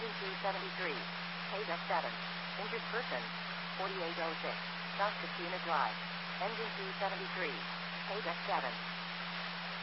Engine 273. Paid F7. Injured person. 4806. South Castina Drive. Engine 273. Paid F7.